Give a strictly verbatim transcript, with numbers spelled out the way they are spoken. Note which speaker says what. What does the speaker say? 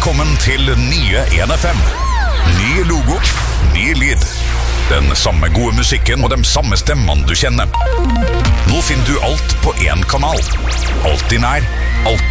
Speaker 1: Velkommen til nye en F M. Ny logo, ny lyd. Den samme gode musikken og de samme stemmene du kjenner. Nå finner du alt på en kanal. Alltid nær, alltid